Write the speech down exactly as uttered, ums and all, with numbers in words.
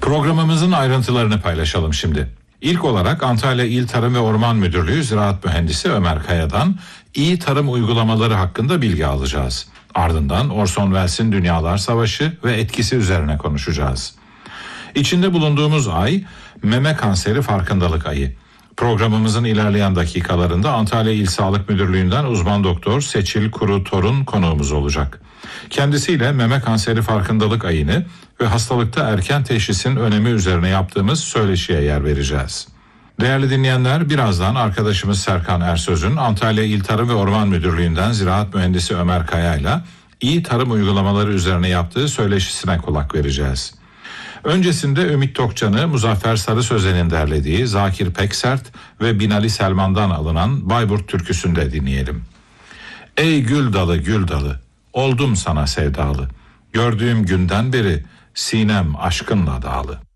Programımızın ayrıntılarını paylaşalım şimdi. İlk olarak Antalya İl Tarım ve Orman Müdürlüğü Ziraat Mühendisi Ömer Kaya'dan iyi tarım uygulamaları hakkında bilgi alacağız. Ardından Orson Welles'in Dünyalar Savaşı ve etkisi üzerine konuşacağız. İçinde bulunduğumuz ay meme kanseri farkındalık ayı. Programımızın ilerleyen dakikalarında Antalya İl Sağlık Müdürlüğü'nden uzman doktor Seçil Kuru Torun konuğumuz olacak. Kendisiyle meme kanseri farkındalık ayını ve hastalıkta erken teşhisin önemi üzerine yaptığımız söyleşiye yer vereceğiz. Değerli dinleyenler, birazdan arkadaşımız Serkan Ersöz'ün Antalya İl Tarım ve Orman Müdürlüğü'nden Ziraat Mühendisi Ömer Kaya'yla iyi tarım uygulamaları üzerine yaptığı söyleşisine kulak vereceğiz. Öncesinde Ümit Tokcan'ı Muzaffer Sarı Sözen'in derlediği Zakir Peksert ve Binali Selman'dan alınan Bayburt türküsünde dinleyelim. Ey gül dalı gül dalı, oldum sana sevdalı, gördüğüm günden beri sinem aşkınla dağlı.